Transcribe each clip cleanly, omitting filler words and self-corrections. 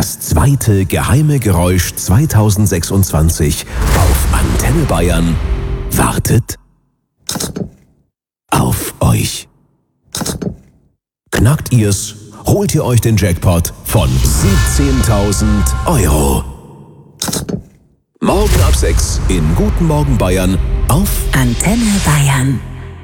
Das zweite geheime Geräusch 2026 auf Antenne Bayern wartet auf euch. Knackt ihr's, holt ihr euch den Jackpot von 17.000 €. Morgen ab 6 in Guten Morgen Bayern auf Antenne Bayern.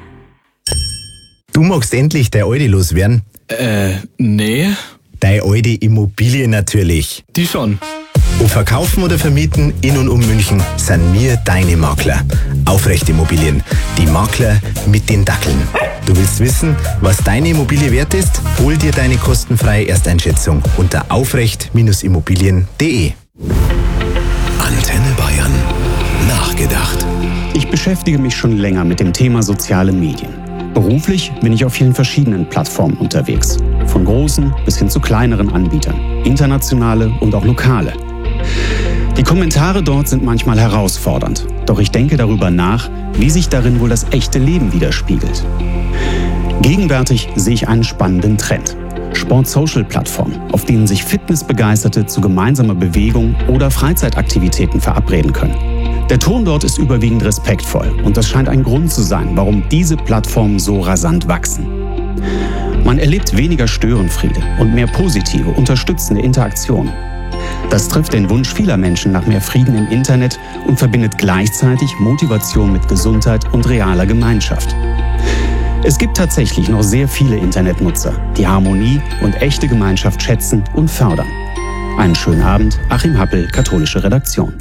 Du magst endlich deine Alte loswerden? Nee. Deine alte Immobilie natürlich. Die schon. Ob verkaufen oder vermieten, in und um München, sind wir deine Makler. Aufrecht Immobilien, die Makler mit den Dackeln. Du willst wissen, was deine Immobilie wert ist? Hol dir deine kostenfreie Ersteinschätzung unter aufrecht-immobilien.de. Antenne Bayern. Nachgedacht. Ich beschäftige mich schon länger mit dem Thema soziale Medien. Beruflich bin ich auf vielen verschiedenen Plattformen unterwegs. Von großen bis hin zu kleineren Anbietern. Internationale und auch lokale. Die Kommentare dort sind manchmal herausfordernd. Doch ich denke darüber nach, wie sich darin wohl das echte Leben widerspiegelt. Gegenwärtig sehe ich einen spannenden Trend. Sport-Social-Plattformen, auf denen sich Fitnessbegeisterte zu gemeinsamer Bewegung oder Freizeitaktivitäten verabreden können. Der Ton dort ist überwiegend respektvoll und das scheint ein Grund zu sein, warum diese Plattformen so rasant wachsen. Man erlebt weniger Störenfriede und mehr positive, unterstützende Interaktionen. Das trifft den Wunsch vieler Menschen nach mehr Frieden im Internet und verbindet gleichzeitig Motivation mit Gesundheit und realer Gemeinschaft. Es gibt tatsächlich noch sehr viele Internetnutzer, die Harmonie und echte Gemeinschaft schätzen und fördern. Einen schönen Abend, Achim Happel, Katholische Redaktion.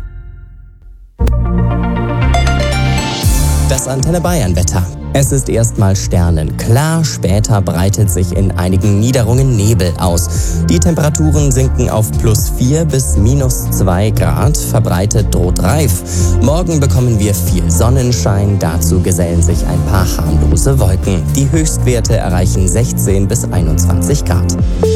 Das Antenne Bayern Wetter. Es ist erstmal sternenklar, später breitet sich in einigen Niederungen Nebel aus. Die Temperaturen sinken auf +4 bis -2 Grad, verbreitet droht Reif. Morgen bekommen wir viel Sonnenschein, dazu gesellen sich ein paar harmlose Wolken. Die Höchstwerte erreichen 16 bis 21 Grad.